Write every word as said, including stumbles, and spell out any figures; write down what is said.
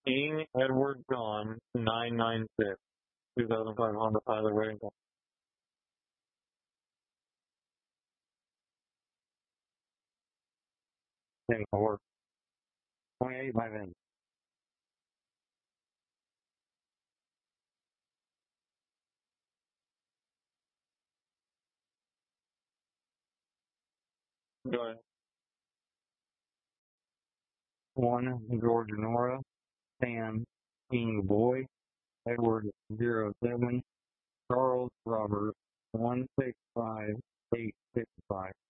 King Edward John nine nine six, two thousand five Honda Pilot rating. Thing work. twenty-eight by then. Go ahead. One George Nora, Sam King Boy, Edward zero seven, Charles Robert one six five eight six five.